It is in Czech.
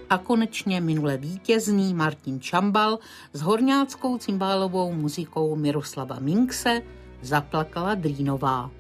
A konečně minule vítězný Martin Čambal s horňáckou cymbálovou muzikou Miroslava Minkse Zaplakala Drýnová.